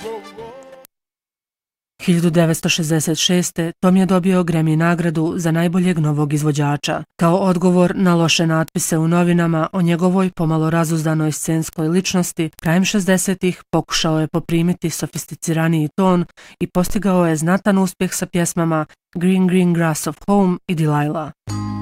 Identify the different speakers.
Speaker 1: 1966. Tom je dobio Grammy nagradu za najboljeg novog izvođača. Kao odgovor na loše natpise u novinama o njegovoj pomalo razuzdanoj scenskoj ličnosti, krajem 60-ih pokušao je poprimiti sofisticiraniji ton i postigao je znatan uspjeh sa pjesmama Green Green Grass of Home i Delilah.